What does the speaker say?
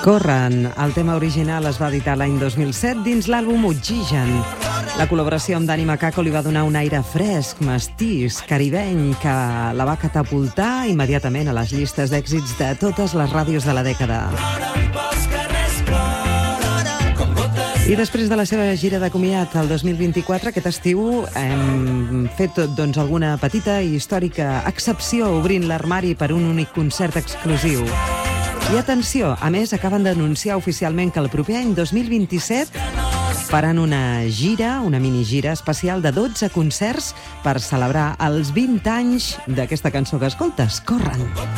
Corren, el tema original es va editar l'any 2007 dins l'àlbum Oxigen. La col·laboració amb Dani Macaco li va donar un aire fresc, mestís, caribeny, que la va catapultar immediatament a les llistes d'èxits de totes les ràdios de la dècada. I després de la seva gira de comiat el 2024, aquest estiu hem fet alguna petita i històrica excepció obrint l'armari per un únic concert exclusiu. I atenció, a més, acaben d'anunciar oficialment que el proper any 2027 faran una gira, una minigira especial de 12 concerts per celebrar els 20 anys d'aquesta cançó que escoltes, Corren.